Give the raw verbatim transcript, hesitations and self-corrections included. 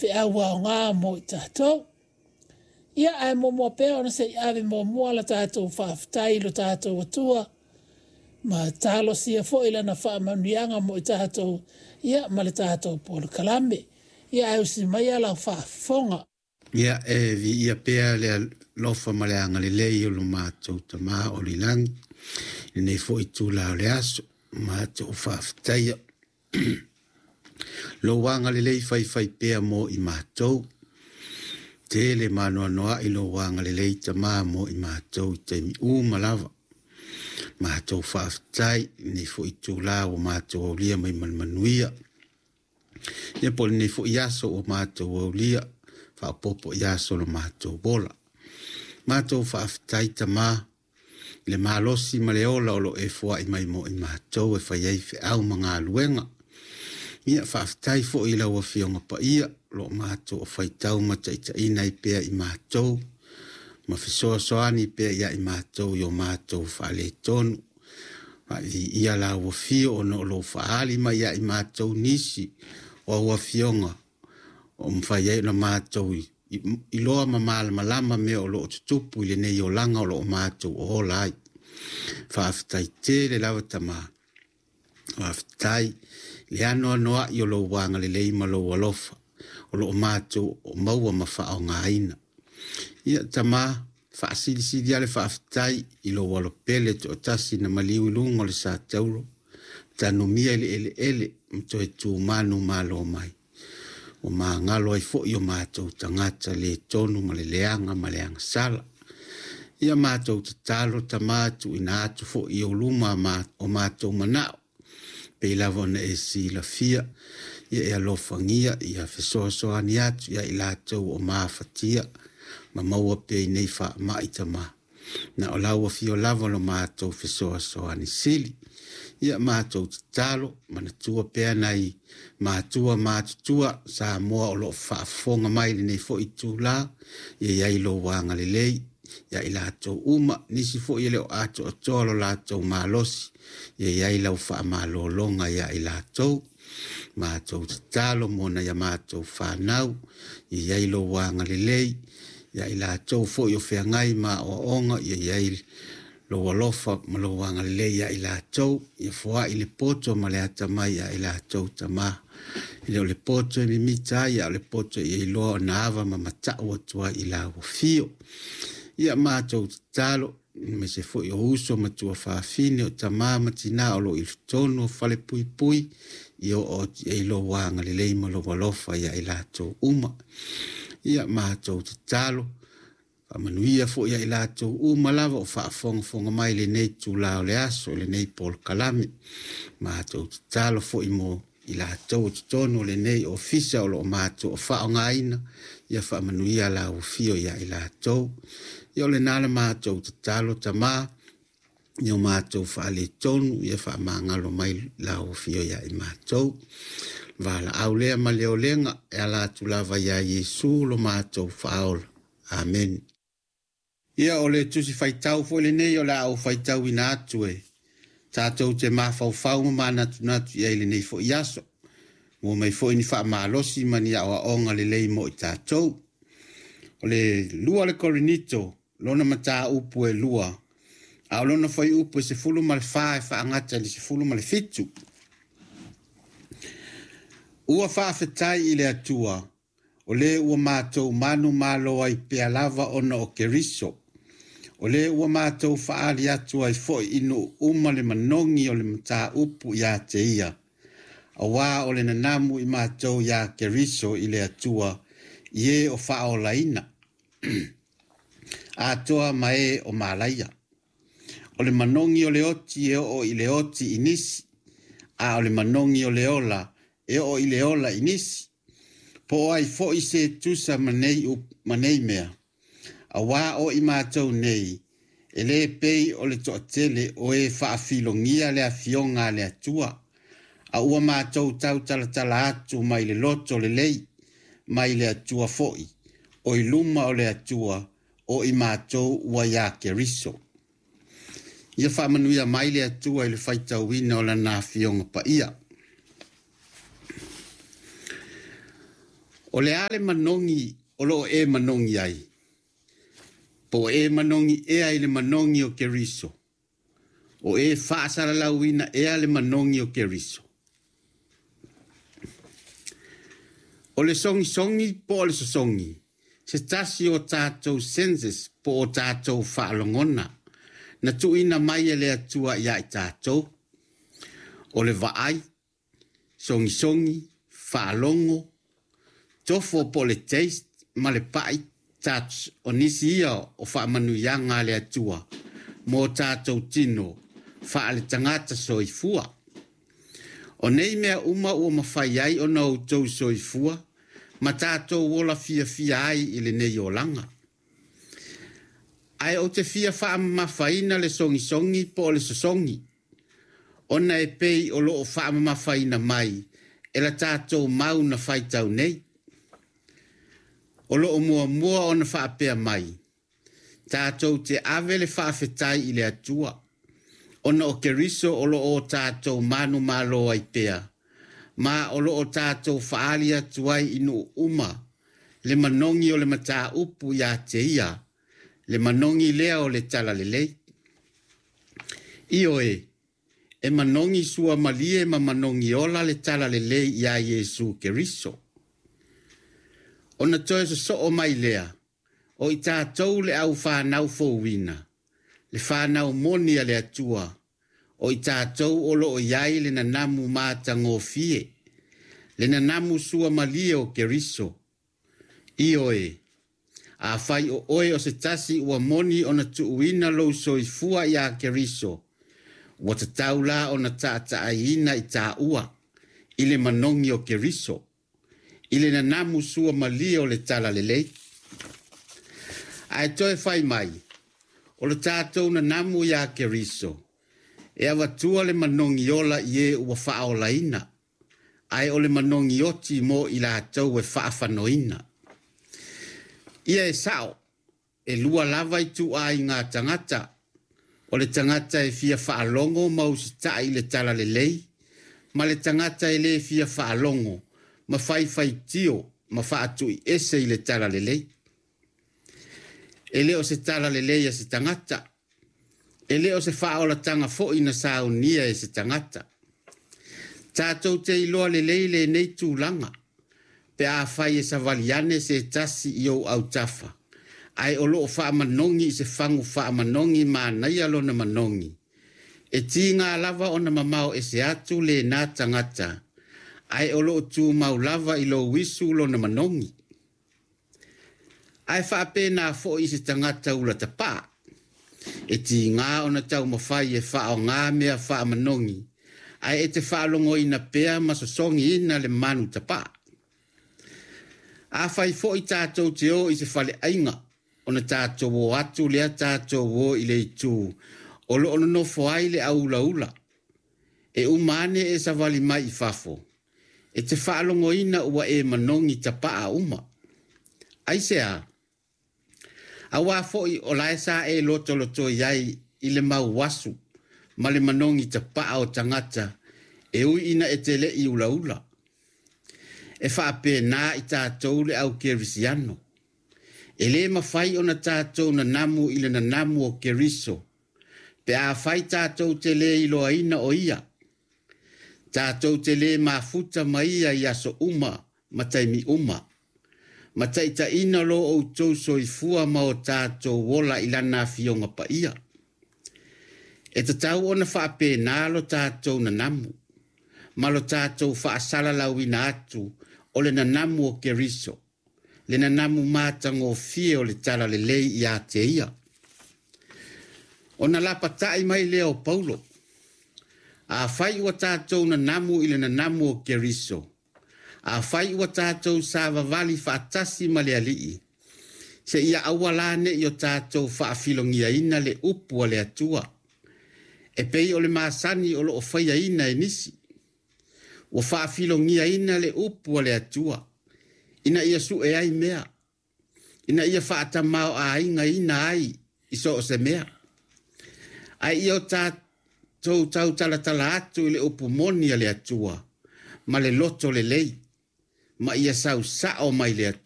fe awa ngā mo i tātou. Ia ai mo mo pēo na se ave mo mua la tātou whaafitai lo tātou atua. Ma tālo sia fo ila na whaamanuianga mo i tātou. Ia ma le tātou pōle kalame. Ia au si mai ala whaafonga. Ia e vi ia pēa le lofa ma le anga le lei o lo mātou ta maa o li langi. I nei fo i tūla o le aso. Mātou whaafitaia. Lo wanga le lei fai fai pēa mo i mātou. Te le manoa noa i lo wanga le lei ta maa mo i mātou i te mi u malawa. Mātou whaafitai nei fo i tūla o mātou au lia mai manmanuia. Ia pole nei fo i aso o mātou au lia. Whaapopo i aso lo mātou bola. Mātou whaafitai ta maa. Le malosi ma le ola o lo e fua i mai mo i mātou e whai ei whi au mga luenga. Ia whaafitai fo i lau a fionga pa ia. Lo mātou o whai tau ma taita ina i pēa i mātou. Ma whisoa soani pēa ia i mātou i o mātou whaale tonu. Ma ia lau a fio o no lo whaali ma ia i mātou nisi o ua fionga. O mwhai ei na mātou i, i loa ma mala malama me o lo o tutupu i le nei o langa o lo o mātou o hola ai. Whaafitai te le lawa tama. Whaafitai le anoa noa i o lo wanga le leima lo walofa. O lo o mātou o maua ma wha o ngā ina. Ia tama whaasiri siri ale whaafitai i lo walopele to o tasi na maliu ilungo le sa tauro. Tanu mia ele ele ele mto e tū manu malo mai. O mā ngalo ai fo i o mātou tangata le tonu ma le leanga ma leanga sala. Ia mātou te talo ta mātou ina atu fo i o luma o mātou manao. Pei lava na e si la fia. Ia e alofangia, ia fesoa soa ni atu, ia i lātou o māwhatia. Ma maua pei nei wha mai ta mā. Na o laua fio lava lo mātou fesoa soa ni sili. Ia mātou te talo, mana tua pēa nei, mātua mātutua, sa moa o lo whaafonga mai le nei fo i tū la, ia iai lo wanga le lei, ia i lātou uma, nisi fo i leo ato o tōlo lātou mālosi, ia iai lau wha mālo longa ia i lātou, mātou te talo mona ia mātou whanau, ia iai lo wanga le lei, ia i lātou fo i o whea ngai mā o onga, ia iai lo walofa ma lo wanga le ia i lātou, ia fua i le poto ma le ata mai ia i lātou ta mā. I leo le poto e mi mita ia le poto i loa o na awa ma matau atua i la o fio. Ia mātou te talo, me se fo i o uso ma tua whaafine o ta mā matina o lo i tono fale pui pui, i o o i lo wanga le leima lo walofa ia i lātou uma. Ia mātou te talo, manuia fo ia i lātou u malawa o whaafonga fonga mai le nei tū lao le aso le nei pol kalame. Mātou te talo fo i mo i lātou te tono le nei o fisa o lo mātou o wha o ngaina. Ia wha manuia la o fio ia i lātou. Ia o le nala mātou te talo ta mā. Ia o mātou wha le tonu. Ia wha mangalo mai la o fio ia i mātou. Vala au lea ma leo lenga e a lātou lava ia Yesu lo mātou whaola. Amen. Ia o le tusi whaitau fo le nei o le au whaitau ina atu e. Tātou te mawhau whau ma natu natu ia le nei fo i aso. Mo mai fo ini wha maalosi mani a o onga le lei mo i tātou. O le lua le korinito, lona mata upu e lua. A o lona whai upu e se fulu ma le wha e wha angata ni se fulu ma le fitu. Ua wha whetai i le atua. O le ua mātou manu malo ai pea lava ona o keriso. O le ua mātou whaari atu ai foi inu uma le manongi o le mata upu ia te ia. A wā o le nanamu i mātou ia keriso i le atua ie o whao laina. A toa mae o malaia. O le manongi o le oti e o i le oti inisi. A o le manongi o le ola e o i le ola inisi. Po ai fo i se tusa manei, manei mea. A wā o i mātou nei, e le pei o le toatele o e whaafilongia le a fionga le atua. A ua mātou tau tala tala atu mai le loto le lei, mai le atua foi, o i luma o le atua, o i mātou ua ia keriso. Ia whaamanuia mai le atua i le whaitau ina o la nā fionga pa ia. O le ale manongi o lo e manongi ai. Po e manongi e ai le manongi o Keriso. O e whaasara lauina e ale manongi o Keriso. O le songi songi po le songi. Se tasi o tātou senses po o tātou whaalongona. Na tuina mai e le atua ia i tātou. O le vaai, songi songi, whaalongo, tofo po le taste, ma le pai, touch, o nisi ia o whaamanuianga le atua. Mo tātou tino, whaale tangata soifua. O nei mea uma ua mawhai ai o na outou soifua, ma tātou wola fia fia ai i le nei o langa. Ai o te fia wha mawhaina le songi songi po le sosongi. Ona e pei o loo wha mawhaina mai, e la tātou mau na whaitau nei. O loo mua mua o na wha apea mai. Tātou te avele wha awhetai i le atua. Ona o Keriso o loo tātou manu malo ai pea. Ma o loo tātou whaalia tuai inu uma. Le manongi o le mata upu ya te ia. Le manongi lea o le tala le lei. Io e, e manongi sua malie ma manongi ola le tala le lei ia Yesu Keriso. Ona toe so so o mai lea. O i tātou le au whanau fōwina. Le whanau moni a le atua. O i tātou o loo iai le na namu māta ngō fie. Le na namu sua malie o Keriso. Io e. A whai o oe o se tasi ua moni o na tuuina lo soi fua i a Keriso. Ua ta taula o na taata aina i tā ua. Ile manongi o Keriso. Ile na namu sua malie o le tala le lei. Ai toe whai mai. O le tātou na namu i a Keriso. E awa tua le manongi ola i e ua whao laina. Ai o le manongi oti mo i la tau e whaafanoina. Ia e sao, e lua lava i tu ai ngā tangata. O le tangata e fia whaalongo mau si tai le tala le lei. Ma le tangata e le fia whaalongo. Ma whai whai tio, ma whaatu i ese i le tala le lei. E leo se tala le lei a se tangata. E leo se whaola tanga fo ina sao nia e se tangata. Tātou te iloa le lei le nei tūlanga. Pe a whai e sa valiane se tasi i au au tafa. Ai o loo wha manongi se whangu wha manongi ma nai alo na manongi. E ti ngā lava o na mamao e se atu le nā tangata. Ai o loo tū mau lava i lo wisu lo na manongi. Ai wha pe nā fo i se tangata ula ta pā. E ti ngā o na tau mawhai e wha o ngā mea wha manongi. Ai e te whaalongo ina pea masosongi ina le manu ta pā. A whai fo i tātou te o i se whale ainga. O na tātou o atu lea tātou o i le tū. O lo ono no fo ai le aula ula. E umane e sa wali mai i fafo. E te whaalongo ina ua e manongi ta paa uma. Ai se a. A wā fo i o lae sa e loto loto iai i le mau wasu. Ma le manongi ta paa o tangata. E ui ina e te le i ula ula. E whaape nā i tātou le au Kerisiano. E le mawhai o na tātou na namu i le na namu o Keriso. Pe a whai tātou te le i loa ina o ia. Tātou te le mafuta maia i aso uma, mataimi uma. Matai ta ina lo o tau soi fua ma o tātou wola i lana fionga pa ia. E ta tau o na whaape nā lo tātou na namu. Ma lo tātou whaasala lauina atu. O le na namu o Keriso. Le na namu mātango fie o le tala le lei i a te ia. O na lapa tai mai leo Paulo. A whai ua tātou na namu i le na namu o Keriso. A whai ua tātou sa vavali whaatasi ma le alii. Se ia awalane i o tātou whaafilongia ina le upu a le atua. E pei o le maasani o lo o whaia ina e nisi. Wa whaafilongia ina le upu a le atua. Ina ia su e ai mea. Ina ia whaatamao a inga ina ai iso o se mea. Ai ia tātou tau tala tala atu i le upu moni a le atua. Ma le loto le lei. ma ia sau sa o mai le